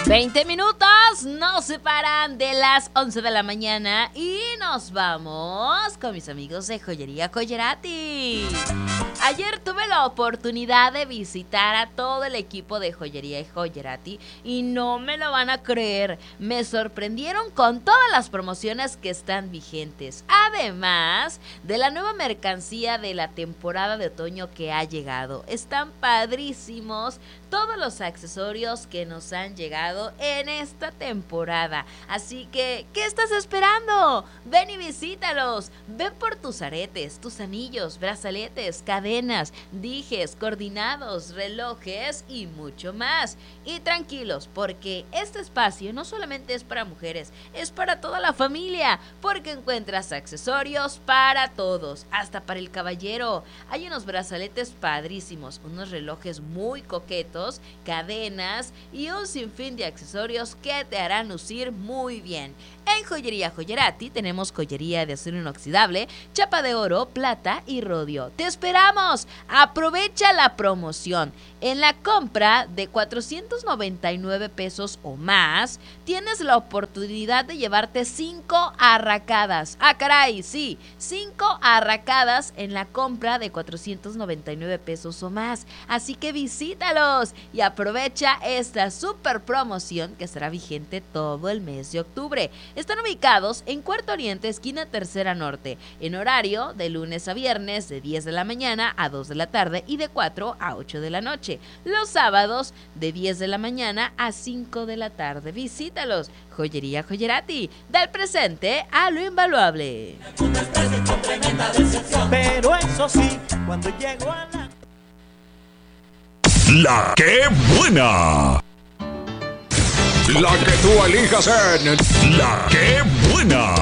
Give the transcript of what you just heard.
20 minutos nos separan de las 11 de la mañana y nos vamos con mis amigos de Joyería Collerati. Ayer tuve la oportunidad de visitar a todo el equipo de Joyería Collerati y no me lo van a creer, me sorprendieron con todas las promociones que están vigentes, además de la nueva mercancía de la temporada de otoño que ha llegado. Están padrísimos todos los accesorios que nos han llegado en esta temporada. Así que, ¿qué estás esperando? Ven y visítalos. Ven por tus aretes, tus anillos, brazaletes, cadenas, dijes, coordinados, relojes y mucho más. Y tranquilos, porque este espacio no solamente es para mujeres, es para toda la familia, porque encuentras accesorios para todos, hasta para el caballero. Hay unos brazaletes padrísimos, unos relojes muy coquetos, cadenas y un sinfín de accesorios que te harán lucir muy bien. En Joyería Collerati tenemos joyería de acero inoxidable, chapa de oro, plata y rodio. ¡Te esperamos! Aprovecha la promoción. En la compra de 499 pesos o más, tienes la oportunidad de llevarte 5 arracadas. ¡Ah, caray! Sí, 5 arracadas en la compra de 499 pesos o más. Así que visítalos y aprovecha esta super promoción que estará vigente todo el mes de octubre. Están ubicados en Cuarto Oriente, esquina Tercera Norte, en horario de lunes a viernes de 10 de la mañana a 2 de la tarde y de 4 a 8 de la noche. Los sábados de 10 de la mañana a 5 de la tarde. Visítalos. Joyería Collerati, del presente a lo invaluable. Pero eso sí, cuando llego a La que buena. La que tú elijas en La que buena.